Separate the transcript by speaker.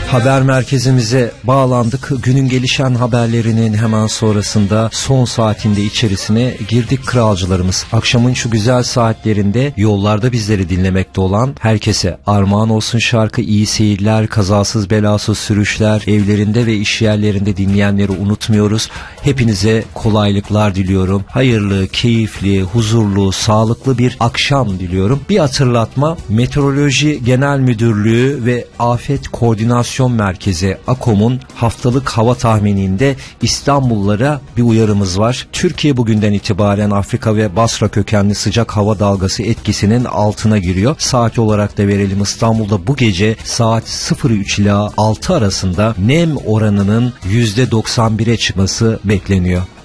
Speaker 1: Haber merkezimize bağlandık. Günün gelişen haberlerinin hemen sonrasında son saatinde içerisine girdik kralcılarımız. Akşamın şu güzel saatlerinde yollarda bizleri dinlemekte olan herkese armağan olsun şarkı, iyi seyirler, kazasız belasız sürüşler, evlerinde ve iş yerlerinde dinleyenleri unutmuyoruz. Hepinize kolaylıklar diliyorum. Hayırlı, keyifli, huzurlu, sağlıklı bir akşam diliyorum. Bir hatırlatma, Meteoroloji Genel Müdürlüğü ve Afet Koordinasyon Merkezi AKOM'un haftalık hava tahmininde İstanbullulara bir uyarımız var. Türkiye bugünden itibaren Afrika ve Basra kökenli sıcak hava dalgası etkisinin altına giriyor. Saat olarak da verelim, İstanbul'da bu gece saat 03 ila 6 arasında nem oranının %91'e çıkması bekleniyor.